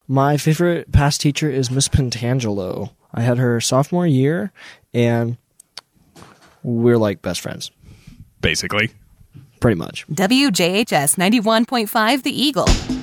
My favorite past teacher is Miss Pentangelo. I had her sophomore year, and we're like best friends. Basically. Pretty much. WJHS 91.5 The Eagle.